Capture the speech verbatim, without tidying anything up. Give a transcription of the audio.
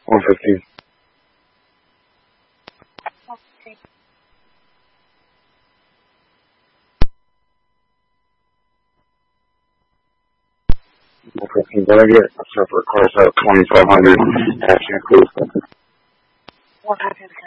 one fifteen. Okay. one fifteen. Can I get a separate course out twenty-five hundred? That's inclusive. one hundred.